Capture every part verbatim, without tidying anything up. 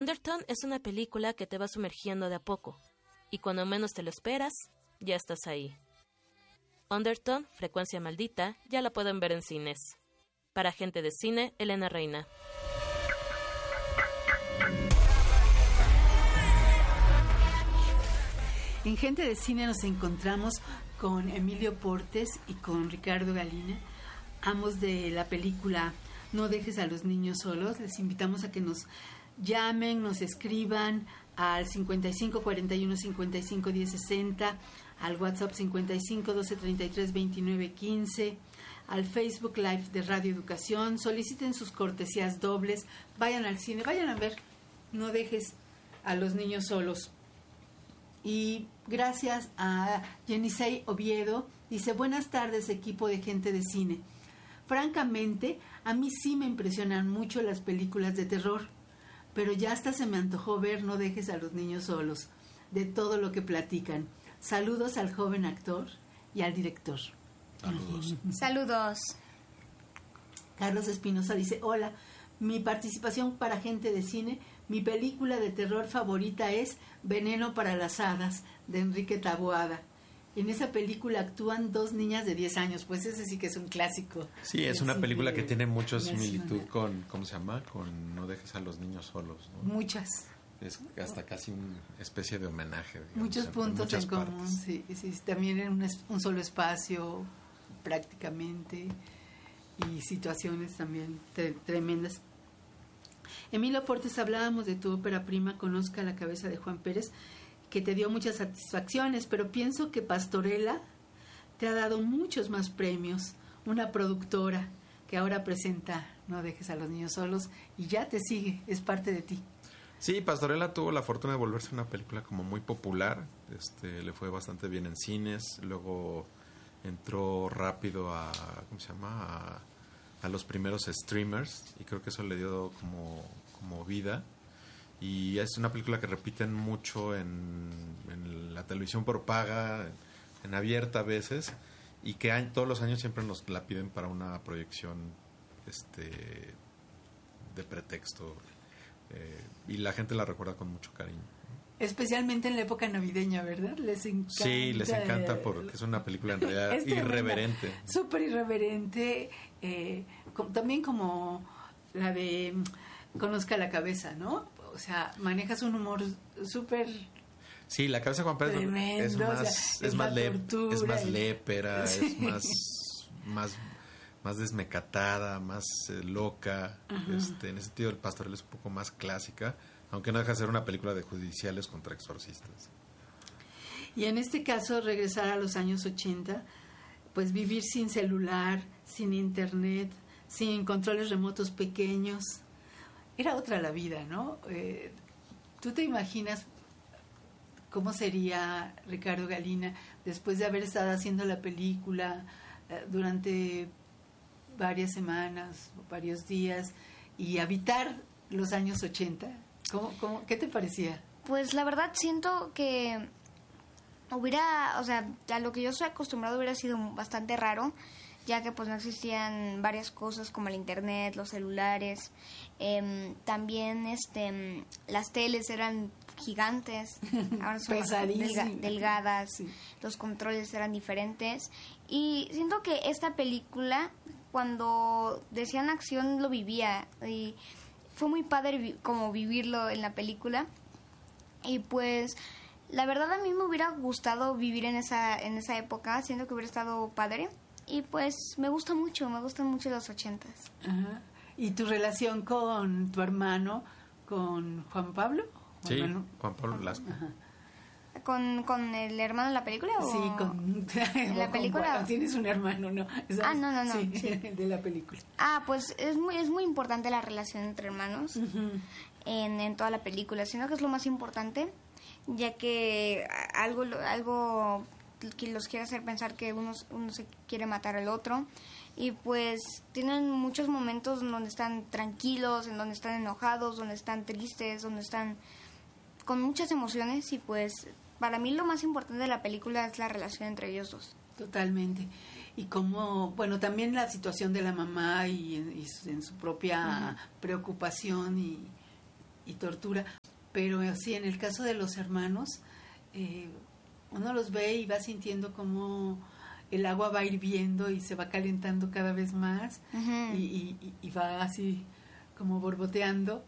Undertow es una película que te va sumergiendo de a poco, y cuando menos te lo esperas, ya estás ahí. Undertow, Frecuencia Maldita, ya la pueden ver en cines. Para Gente de Cine, Elena Reina. En Gente de Cine nos encontramos con Emilio Portes y con Ricardo Galina, ambos de la película No dejes a los niños solos. Les invitamos a que nos llamen, nos escriban al cincuenta y cinco cuarenta y uno cincuenta y cinco diez sesenta, al WhatsApp cincuenta y cinco doce treinta y tres veintinueve quince, al Facebook Live de Radio Educación. Soliciten sus cortesías dobles, vayan al cine, vayan a ver No dejes a los niños solos. Y gracias a Yenisei Oviedo, dice: buenas tardes, equipo de Gente de Cine. Francamente, a mí sí me impresionan mucho las películas de terror, pero ya hasta se me antojó ver No dejes a los niños solos, de todo lo que platican. Saludos al joven actor y al director. Saludos. Saludos. Carlos Espinosa dice: hola, mi participación para Gente de Cine, mi película de terror favorita es Veneno para las Hadas, de Enrique Taboada. En esa película actúan dos niñas de diez años, pues ese sí que es un clásico. Sí, es una película que tiene mucha similitud con, ¿cómo se llama? Con No dejes a los niños solos, ¿no? Muchas. Es hasta casi una especie de homenaje. Digamos, muchos puntos en, en común, sí, sí, también en un, un solo espacio prácticamente, y situaciones también tre- tremendas. Emilio Portes, hablábamos de tu ópera prima Conozca la cabeza de Juan Pérez, que te dio muchas satisfacciones, pero pienso que Pastorela te ha dado muchos más premios, una productora que ahora presenta No dejes a los niños solos y ya te sigue, es parte de ti. Sí, Pastorela tuvo la fortuna de volverse una película como muy popular, este, le fue bastante bien en cines, luego entró rápido a, ¿cómo se llama? A, a los primeros streamers, y creo que eso le dio como, como vida. Y es una película que repiten mucho en, en la televisión por paga, en, en abierta a veces, y que hay, todos los años siempre nos la piden para una proyección este de pretexto, eh, y la gente la recuerda con mucho cariño. Especialmente en la época navideña, ¿verdad? Les encanta. Sí, les encanta porque es una película en realidad es irreverente. Súper irreverente, eh, com- también como la de Conozca la cabeza, ¿no? O sea, manejas un humor súper... Sí, la cabeza de Juan Pérez tremendo, es más, o sea, es, es, más le, tortura, es más lépera, sí. es más, más, más desmecatada, más eh, loca. Este, en ese sentido, el Pastorela es un poco más clásica, aunque no deja de ser una película de judiciales contra exorcistas. Y en este caso, regresar a los años ochenta, pues vivir sin celular, sin internet, sin controles remotos pequeños, era otra la vida, ¿no? Eh, ¿Tú te imaginas cómo sería Ricardo Galina después de haber estado haciendo la película eh, durante varias semanas o varios días y habitar los años ochenta? ¿Cómo, cómo, ¿Qué te parecía? Pues la verdad siento que hubiera, o sea, a lo que yo soy acostumbrado hubiera sido bastante raro, ya que pues no existían varias cosas como el internet, los celulares, eh, también este las teles eran gigantes, ahora son más delga- delgadas, sí. Los controles eran diferentes, y siento que esta película, cuando decían acción, lo vivía, y fue muy padre vi- como vivirlo en la película. Y pues la verdad a mí me hubiera gustado vivir en esa en esa época, siento que hubiera estado padre. Y pues me gusta mucho, me gustan mucho los ochentas. Ajá. ¿Y tu relación con tu hermano, con Juan Pablo? Sí, hermano? Juan Pablo Velasco. ¿Con, ¿Con el hermano en la película? ¿O? Sí, con... ¿En la película? Bueno, tienes un hermano, ¿no? ¿Sabes? Ah, no, no, no. Sí, sí. de la película. Ah, pues es muy es muy importante la relación entre hermanos uh-huh. en, en toda la película. Siento que es lo más importante, ya que algo algo... que los quiere hacer pensar que uno, uno se quiere matar al otro, y pues tienen muchos momentos en donde están tranquilos, en donde están enojados, donde están tristes, donde están con muchas emociones, y pues para mí lo más importante de la película es la relación entre ellos dos. Totalmente. Y como, bueno, también la situación de la mamá y en, y en su propia uh-huh. preocupación y, y tortura. pero sí, en el caso de los hermanos, eh, uno los ve y va sintiendo como el agua va hirviendo y se va calentando cada vez más, uh-huh. y, y, y va así como borboteando,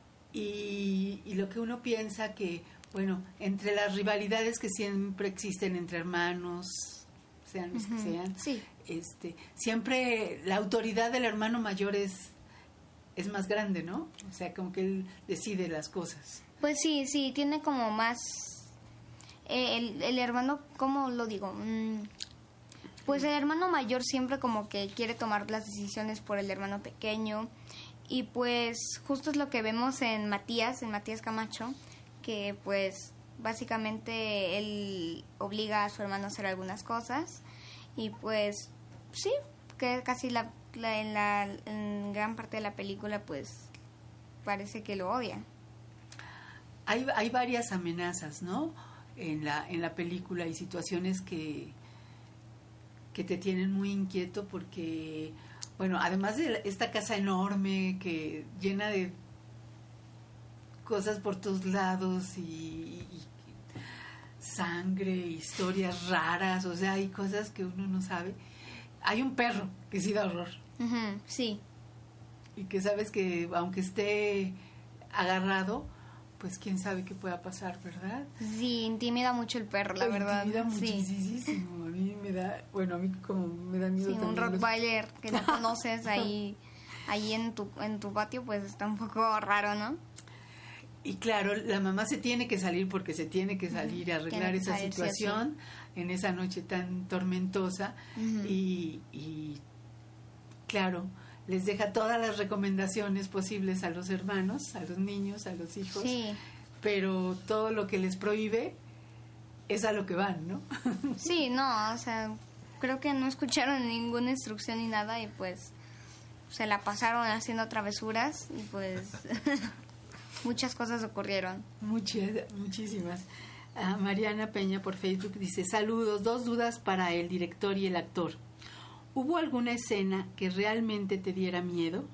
y, y lo que uno piensa que, bueno, entre las rivalidades que siempre existen entre hermanos, sean los uh-huh. que sean, sí. este, siempre la autoridad del hermano mayor es, es más grande, ¿no? O sea, como que él decide las cosas. Pues sí, sí, tiene como más... Eh, el, el hermano, ¿cómo lo digo? Mm, pues el hermano mayor siempre como que quiere tomar las decisiones por el hermano pequeño, y pues justo es lo que vemos en Matías, en Matías Camacho, que pues básicamente él obliga a su hermano a hacer algunas cosas, y pues sí, que casi la, la, en, la, en gran parte de la película pues parece que lo odia. Hay, hay varias amenazas, ¿no? En la, en la película hay situaciones que, que te tienen muy inquieto porque, bueno, además de esta casa enorme que llena de cosas por todos lados y, y sangre, historias raras, o sea, hay cosas que uno no sabe. Hay un perro que sí da horror. Uh-huh, sí. Y que sabes que aunque esté agarrado, pues quién sabe qué pueda pasar, ¿verdad? Sí, intimida mucho el perro, la verdad. Intimida sí. muchísimo. A mí me da, bueno, a mí como me da miedo. Sí, un Rottweiler los... que no conoces ahí, ahí en tu, en tu patio, pues está un poco raro, ¿no? Y claro, la mamá se tiene que salir porque se tiene que salir a arreglar esa salir, situación sí, sí. en esa noche tan tormentosa. Uh-huh. y, y claro, les deja todas las recomendaciones posibles a los hermanos, a los niños, a los hijos, sí. pero todo lo que les prohíbe es a lo que van, ¿no? Sí, no, o sea, creo que no escucharon ninguna instrucción ni nada y pues se la pasaron haciendo travesuras y pues muchas cosas ocurrieron. Muchas, muchísimas. Uh, Mariana Peña por Facebook dice, saludos, dos dudas para el director y el actor. ¿Hubo alguna escena que realmente te diera miedo?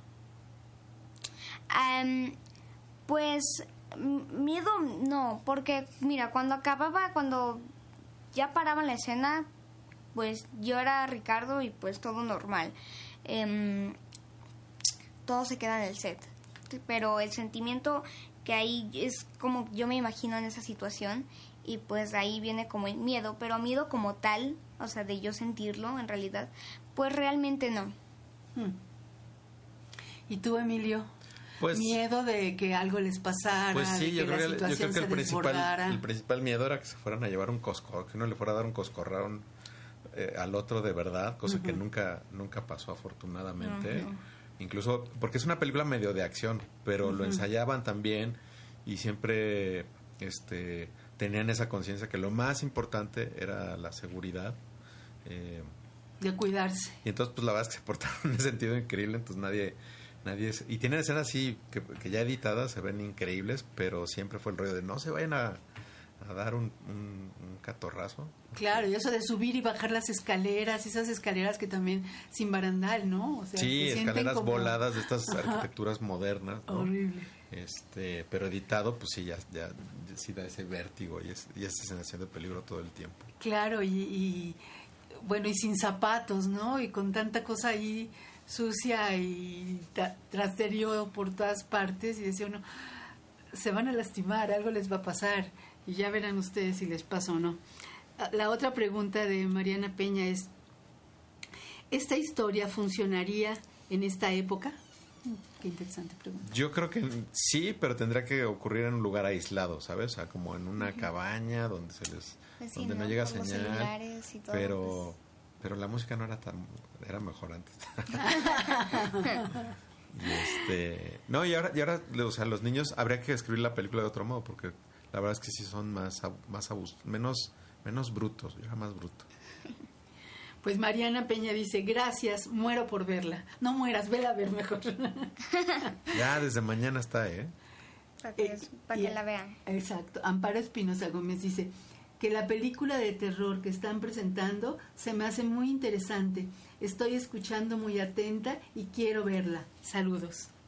Um, pues miedo no, porque mira, cuando acababa, cuando ya paraba la escena, pues yo era Ricardo y pues todo normal. Um, todo se queda en el set, pero el sentimiento que ahí es como yo me imagino en esa situación y pues ahí viene como el miedo, pero miedo como tal, o sea, de yo sentirlo en realidad, pues realmente no. Hmm. ¿Y tú, Emilio? Pues, ¿miedo de que algo les pasara? Pues sí, de yo, que creo, la yo creo que el principal, el principal miedo era que se fueran a llevar un coscorrón, que uno le fuera a dar un coscorrón eh, al otro de verdad, cosa uh-huh. que nunca nunca pasó afortunadamente. Uh-huh. Incluso, porque es una película medio de acción, pero uh-huh. lo ensayaban también y siempre este tenían esa conciencia que lo más importante era la seguridad. Eh, de cuidarse. Y entonces, pues la verdad es que se portaron en ese sentido increíble, entonces nadie... nadie es, y tienen escenas así, que, que ya editadas se ven increíbles, pero siempre fue el rollo de no se vayan a, a dar un, un, un catorrazo. Claro, y eso de subir y bajar las escaleras, esas escaleras que también sin barandal, ¿no? O sea, sí, escaleras como... voladas de estas Ajá. arquitecturas modernas, ¿no? Horrible. Este, pero editado, pues sí, ya, ya, ya sí da ese vértigo y, es, y esa sensación de peligro todo el tiempo. Claro, y, y bueno, y sin zapatos, ¿no? Y con tanta cosa ahí sucia y ta- trasterío por todas partes, y decía uno, se van a lastimar, algo les va a pasar, y ya verán ustedes si les pasa o no. La otra pregunta de Mariana Peña es, ¿esta historia funcionaría en esta época? Qué interesante pregunta. Yo creo que sí, pero tendría que ocurrir en un lugar aislado, ¿sabes? O sea, como en una uh-huh. cabaña donde se les pues sí, donde no, no llega señal, y todo, pero pues. pero la música no era tan era mejor antes. y este, no, y ahora y ahora o sea, los niños habría que escribir la película de otro modo porque la verdad es que sí son más más abus, menos menos brutos, yo era más bruto. Pues Mariana Peña dice, gracias, muero por verla. No mueras, vela a ver mejor. Ya, desde mañana está, ¿eh? Para que, eh, para que la vean. Exacto. Amparo Espinosa Gómez dice que la película de terror que están presentando se me hace muy interesante. Estoy escuchando muy atenta y quiero verla. Saludos.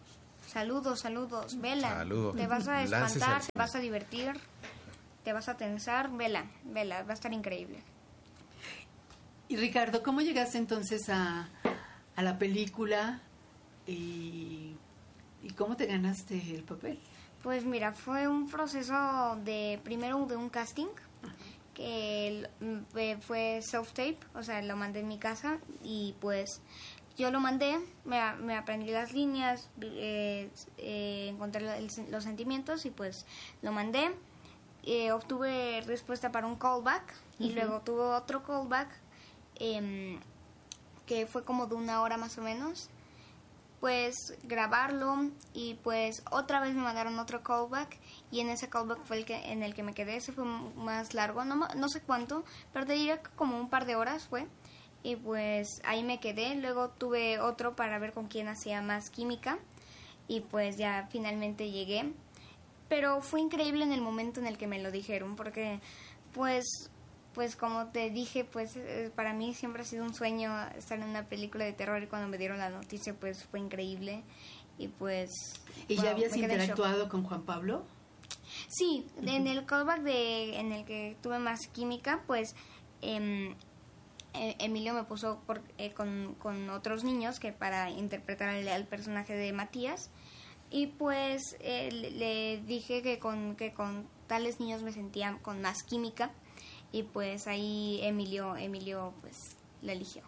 saludos, saludos, vela. Saludo. Te vas a Láncese espantar, al te vas a divertir, te vas a tensar, vela, vela, va a estar increíble. Y Ricardo, ¿cómo llegaste entonces a, a la película y, y cómo te ganaste el papel? Pues mira, fue un proceso de, primero de un casting, que fue self-tape, o sea, lo mandé en mi casa y pues yo lo mandé, me, me aprendí las líneas, eh, eh, encontré el, los sentimientos y pues lo mandé. Eh, obtuve respuesta para un callback y uh-huh. luego tuve otro callback eh, que fue como de una hora más o menos. Pues grabarlo y pues otra vez me mandaron otro callback y en ese callback fue el que en el que me quedé. Ese fue más largo, no, no sé cuánto, pero te diría que como un par de horas fue. Y pues ahí me quedé. Luego tuve otro para ver con quién hacía más química y pues ya finalmente llegué. Pero fue increíble en el momento en el que me lo dijeron, porque pues pues como te dije, pues eh, para mí siempre ha sido un sueño estar en una película de terror y cuando me dieron la noticia pues fue increíble y pues... ¿Y bueno, ya habías interactuado con Juan Pablo? Sí, uh-huh. en el callback de, en el que tuve más química, pues eh, Emilio me puso por, eh, con, con otros niños que para interpretar al, al personaje de Matías y pues eh, le, le dije que con, que con tales niños me sentía con más química. Y pues ahí Emilio, Emilio pues la eligió.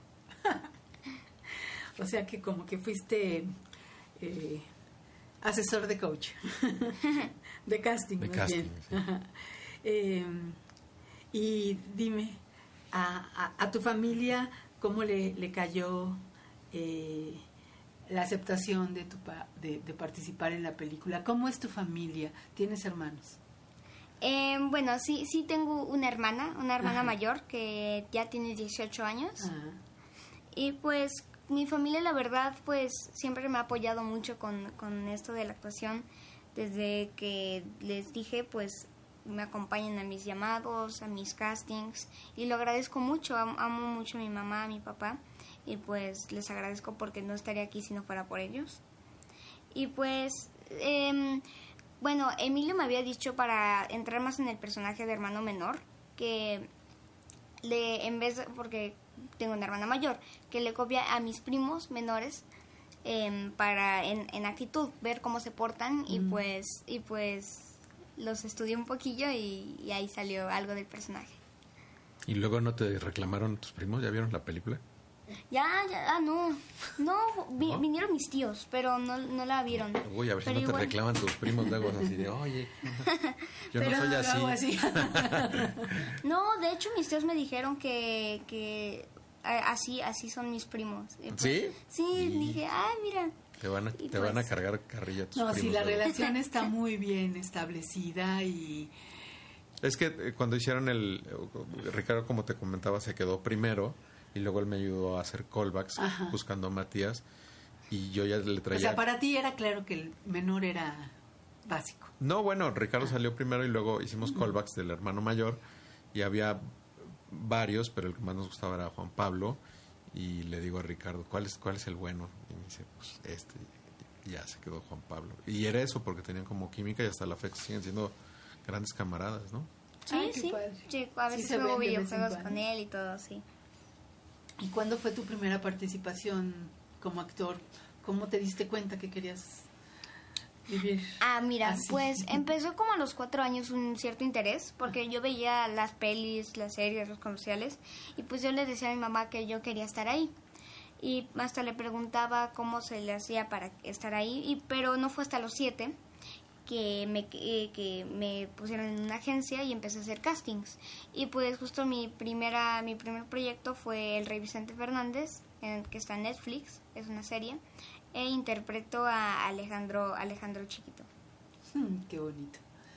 O sea que como que fuiste eh, asesor de coach, de casting. De más casting, bien. sí. eh, y dime, a, a, a tu familia, ¿cómo le, le cayó eh, la aceptación de, tu pa, de, de participar en la película? ¿Cómo es tu familia? ¿Tienes hermanos? Eh, bueno, sí sí tengo una hermana, una hermana Ajá. mayor que ya tiene dieciocho años. Ajá. Y pues mi familia, la verdad, pues siempre me ha apoyado mucho con, con esto de la actuación. Desde que les dije, pues me acompañan a mis llamados, a mis castings y lo agradezco mucho. Amo, amo mucho a mi mamá, a mi papá y pues les agradezco porque no estaría aquí si no fuera por ellos. Y pues... Eh, Bueno, Emilio me había dicho para entrar más en el personaje de hermano menor, que le, en vez de, porque tengo una hermana mayor, que le copia a mis primos menores eh, para en, en actitud, ver cómo se portan mm. y pues y pues los estudié un poquillo y, y ahí salió algo del personaje. ¿Y luego no te reclamaron tus primos? ¿Ya vieron la película? Ya, ya, ah, no, no, vi, ¿No? vinieron mis tíos, pero no, no la vieron. Uy, a ver pero si no igual... te reclaman tus primos luego así de, oye, yo pero no soy así. así. No, de hecho mis tíos me dijeron que, que así, así son mis primos. Pues, ¿Sí? Sí, y... dije, ah, mira. Te van a, te pues... van a cargar carrilla tus no, primos. No, sí, la luego. Relación está muy bien establecida y... Es que cuando hicieron el... Ricardo, como te comentaba, se quedó primero. Y luego él me ayudó a hacer callbacks Ajá. buscando a Matías. Y yo ya le traía... O sea, para ti era claro que el menor era básico. No, bueno, Ricardo ah. salió primero y luego hicimos callbacks del hermano mayor. Y había varios, pero el que más nos gustaba era Juan Pablo. Y le digo a Ricardo, ¿cuál es, cuál es el bueno? Y me dice, pues este. Y ya se quedó Juan Pablo. Y era eso, porque tenían como química y hasta la fecha siguen siendo grandes camaradas, ¿no? Sí, Ay, sí. sí. A veces sí juego videojuegos con él y todo, sí. ¿Y cuándo fue tu primera participación como actor? ¿Cómo te diste cuenta que querías vivir? Ah, mira, así? Pues empezó como a los cuatro años un cierto interés, porque yo veía las pelis, las series, los comerciales, y pues yo le decía a mi mamá que yo quería estar ahí. Y hasta le preguntaba cómo se le hacía para estar ahí, y, pero no fue hasta los siete que me, eh, que me pusieron en una agencia y empecé a hacer castings. Y pues justo mi primera mi primer proyecto fue El Rey Vicente Fernández, en, que está en Netflix, es una serie, e interpreto a Alejandro, Alejandro Chiquito. Hmm, qué bonito.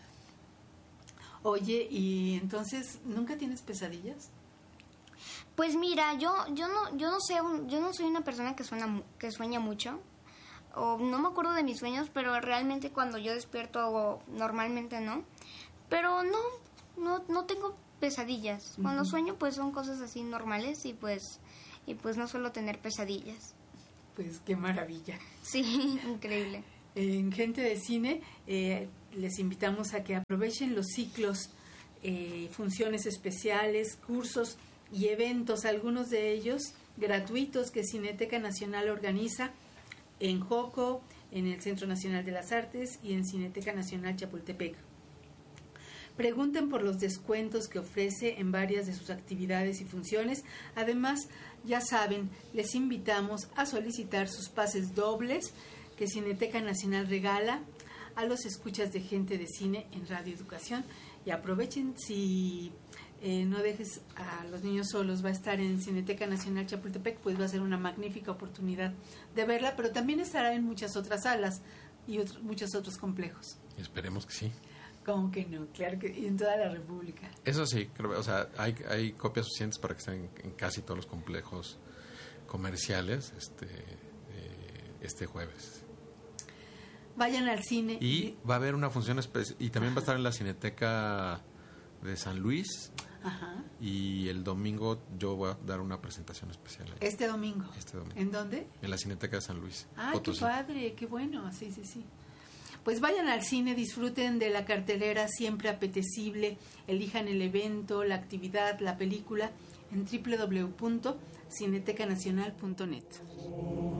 Oye, ¿y entonces nunca tienes pesadillas? Pues mira, yo yo no yo no sé, yo no soy una persona que suena que sueña mucho. O no me acuerdo de mis sueños, pero realmente cuando yo despierto normalmente no. Pero no, no, no tengo pesadillas. Cuando uh-huh. sueño pues son cosas así normales y pues y pues no suelo tener pesadillas. Pues qué maravilla. Sí, increíble. En Gente de Cine eh, les invitamos a que aprovechen los ciclos, eh, funciones especiales, cursos y eventos, algunos de ellos gratuitos, que Cineteca Nacional organiza en Joco, en el Centro Nacional de las Artes y en Cineteca Nacional Chapultepec. Pregunten por los descuentos que ofrece en varias de sus actividades y funciones. Además, ya saben, les invitamos a solicitar sus pases dobles que Cineteca Nacional regala a los escuchas de Gente de Cine en Radio Educación. Y aprovechen, si eh, No dejes a los niños solos va a estar en Cineteca Nacional Chapultepec, pues va a ser una magnífica oportunidad de verla, pero también estará en muchas otras salas y otro, muchos otros complejos. Esperemos que sí. Como que no, claro que y en toda la República. Eso sí, creo, o sea, hay, hay copias suficientes para que estén en, en casi todos los complejos comerciales este, eh, este jueves. Vayan al cine. Y va a haber una función especial, y también Ajá. va a estar en la Cineteca de San Luis. Ajá. Y el domingo yo voy a dar una presentación especial ahí. Este domingo. Este domingo. ¿En dónde? En la Cineteca de San Luis. Ah, Potosí. qué padre, qué bueno, sí, sí, sí. Pues vayan al cine, disfruten de la cartelera siempre apetecible, elijan el evento, la actividad, la película en doble u doble u doble u punto cineteca nacional punto net.